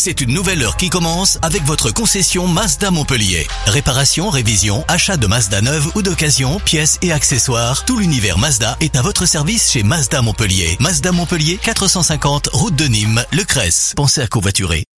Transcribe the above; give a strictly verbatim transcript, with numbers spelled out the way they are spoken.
C'est une nouvelle heure qui commence avec votre concession Mazda Montpellier. Réparation, révision, achat de Mazda neuve ou d'occasion, pièces et accessoires. Tout l'univers Mazda est à votre service chez Mazda Montpellier. Mazda Montpellier, quatre cent cinquante route de Nîmes, Le Cresse. Pensez à covoiturer.